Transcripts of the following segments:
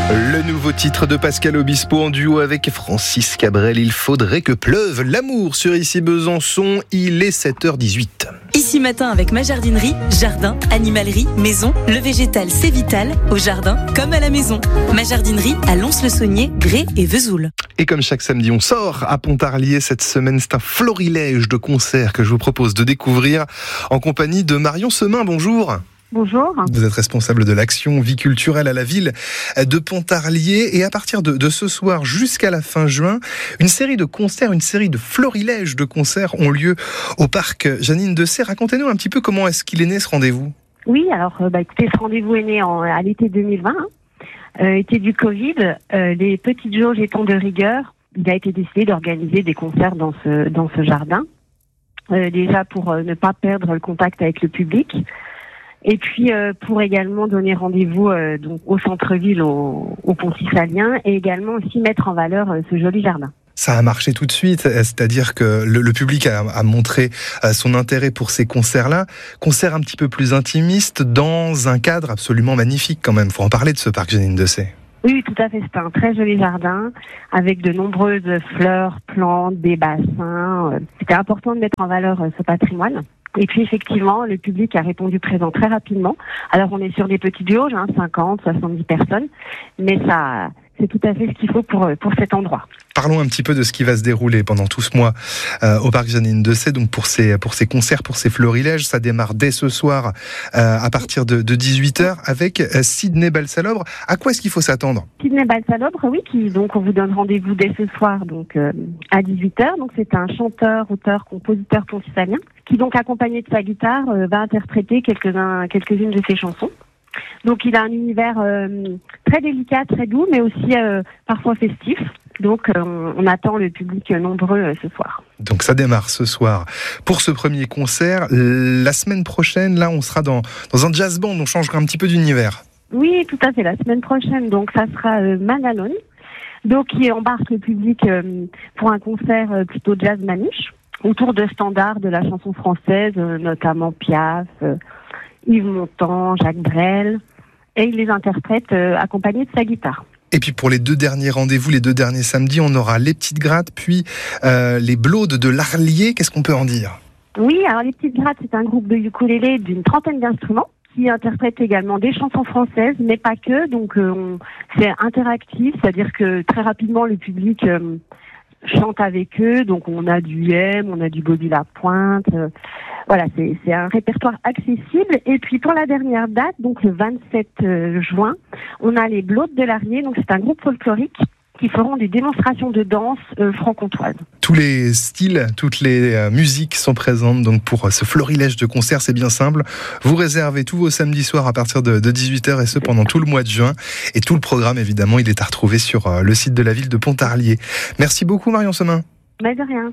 Le nouveau titre de Pascal Obispo en duo avec Francis Cabrel, Il faudrait que pleuve l'amour sur Ici Besançon, il est 7h18. Ici Matin avec ma jardinerie, jardin, animalerie, maison, le végétal c'est vital, au jardin comme à la maison. Ma jardinerie à Lons-le-Saunier, Grès et Vesoul. Et comme chaque samedi, on sort à Pontarlier cette semaine. C'est un florilège de concerts que je vous propose de découvrir en compagnie de Marion Semin. Bonjour. Bonjour. Vous êtes responsable de l'action vie culturelle à la ville de Pontarlier. Et à partir de ce soir jusqu'à la fin juin, une série de concerts, une série de florilèges de concerts ont lieu au parc Janine Dessay. Racontez-nous un petit peu comment est-ce qu'il est né ce rendez-vous. Oui, alors écoutez, ce rendez-vous est né à l'été 2020, été du Covid. Les petites jauges étant de rigueur, il a été décidé d'organiser des concerts dans ce jardin. Déjà pour ne pas perdre le contact avec le public. Et puis pour également donner rendez-vous donc au centre-ville, au Pont-Cicalien, et également aussi mettre en valeur ce joli jardin. Ça a marché tout de suite, c'est-à-dire que le public a montré son intérêt pour ces concerts-là. Concerts un petit peu plus intimistes, dans un cadre absolument magnifique quand même. Faut en parler de ce parc Janine Dessay. Oui, tout à fait. C'est un très joli jardin avec de nombreuses fleurs, plantes, des bassins. C'était important de mettre en valeur ce patrimoine. Et puis effectivement, le public a répondu présent très rapidement. Alors on est sur des petites jauges, 50, 70 personnes, mais ça, c'est tout à fait ce qu'il faut pour cet endroit. Parlons un petit peu de ce qui va se dérouler pendant tout ce mois au parc Janine Dessay. Donc pour ces concerts, pour ces florilèges, ça démarre dès ce soir à partir de 18h avec Sidney Balsalobre. À quoi est-ce qu'il faut s'attendre ? Sidney Balsalobre, oui, donc on vous donne rendez-vous dès ce soir, donc à 18h. Donc c'est un chanteur, auteur, compositeur pontisalien qui donc accompagné de sa guitare va interpréter quelques-unes de ses chansons. Donc il a un univers très délicat, très doux, mais aussi parfois festif. Donc on attend le public nombreux ce soir. Donc ça démarre ce soir pour ce premier concert. La semaine prochaine, là, on sera dans un jazz band, on changera un petit peu d'univers. Oui, tout à fait. La semaine prochaine, donc ça sera Manalone, donc qui embarque le public pour un concert plutôt jazz manouche, autour de standards de la chanson française, notamment Piaf, Yves Montand, Jacques Brel, et il les interprète accompagnés de sa guitare. Et puis pour les deux derniers rendez-vous, les deux derniers samedis, on aura les Petites Grattes, puis les Blaudes de l'Arlier. Qu'est-ce qu'on peut en dire ? Oui, alors les Petites Grattes, c'est un groupe de ukulélé d'une 30aine d'instruments qui interprète également des chansons françaises, mais pas que. Donc c'est interactif, c'est-à-dire que très rapidement le public chante avec eux. Donc on a du M, on a du Bobby Lapointe. Voilà, c'est un répertoire accessible. Et puis pour la dernière date, donc le 27 juin, on a les Blaudes de l'Arlier. Donc c'est un groupe folklorique qui feront des démonstrations de danse franc-comtoise. Tous les styles, toutes les musiques sont présentes donc pour ce florilège de concerts. C'est bien simple. Vous réservez tous vos samedis soirs à partir de 18h et ce pendant tout le mois de juin. Et tout le programme, évidemment, il est à retrouver sur le site de la ville de Pontarlier. Merci beaucoup, Marion Semin. Mais de rien.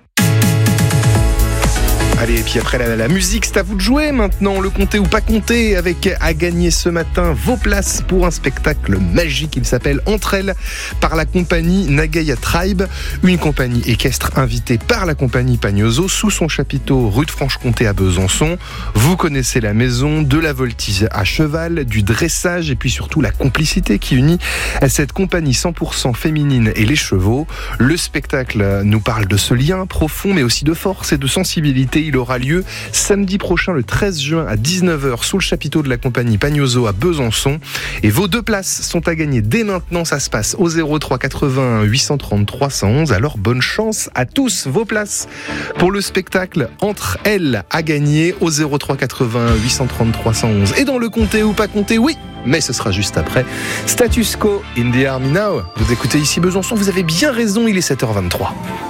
Allez, et puis après la musique, c'est à vous de jouer maintenant, le compter ou pas compter, avec à gagner ce matin vos places pour un spectacle magique. Il s'appelle Entre elles, par la compagnie Nagaya Tribe, une compagnie équestre invitée par la compagnie Pagnoso sous son chapiteau rue de Franche-Comté à Besançon. Vous connaissez la maison, de la voltige à cheval, du dressage et puis surtout la complicité qui unit cette compagnie 100% féminine et les chevaux. Le spectacle nous parle de ce lien profond mais aussi de force et de sensibilité. Il aura lieu samedi prochain, le 13 juin à 19h, sous le chapiteau de la compagnie Pagnoso à Besançon. Et vos deux places sont à gagner dès maintenant. Ça se passe au 03 81 830 311. Alors bonne chance à tous. Vos places pour le spectacle Entre elles à gagner au 03 81 830 311. Et dans le compter ou pas compter, oui, mais ce sera juste après. Status Quo, In the Army Now. Vous écoutez Ici Besançon, vous avez bien raison, il est 7h23.